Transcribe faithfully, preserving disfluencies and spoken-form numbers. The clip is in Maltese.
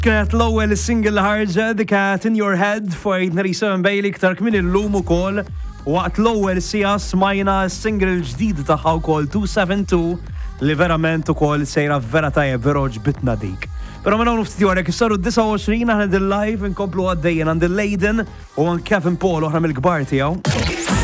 Kienet l-ewwel single ħarġa dik In Your Head fejn Nerissa Bailey iktar kmin illum ukoll waqt l-ewwel sija smajna single ġdid tagħha wkoll two seven two li verament ukoll sejra vera tajjeb vera ġbitna dik. Però minn hawn ftit warek issaru tisa' u għoxrin aħna din live inkomplu għaddejjin għand il-Leiden u għand Kevin Paul oħra mill-kbar tiegħu.